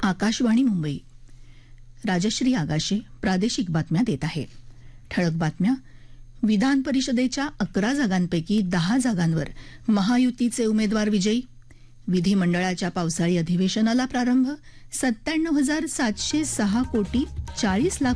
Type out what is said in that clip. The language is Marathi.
आकाशवाणी मुंबई. राजश्री आगाशे प्रादेशिक बातम्या देत आहे. ठळक बातम्या. विधान परिषदेच्या 11 जागांपैकी 10 जागांवर महायुतीचे उमेदवार विजयी. विधिमंडळाच्या पावसाळी अधिवेशनाला प्रारंभ. 97,706 कोटी 40 लाख